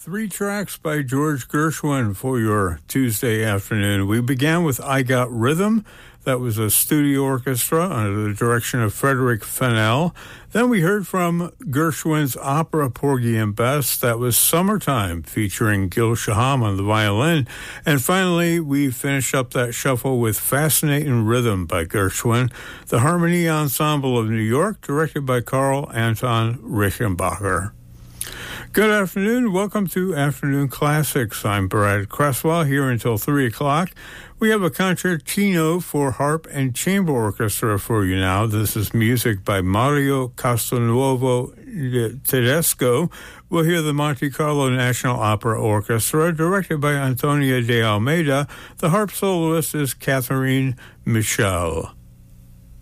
Three tracks by George Gershwin for your Tuesday afternoon. We began with I Got Rhythm. That was a studio orchestra under the direction of Frederick Fennell. Then we heard from Gershwin's opera Porgy and Bess. That was Summertime, featuring Gil Shaham on the violin. And finally, we finished up that shuffle with Fascinating Rhythm by Gershwin, the Harmony Ensemble of New York, directed by Carl Anton Rickenbacker. Good afternoon. Welcome to Afternoon Classics. I'm Brad Cresswell, here until 3 o'clock. We have a concertino for harp and chamber orchestra for you now. This is music by Mario Castelnuovo Tedesco. We'll hear the Monte Carlo National Opera Orchestra, directed by Antonia de Almeida. The harp soloist is Catherine Michel.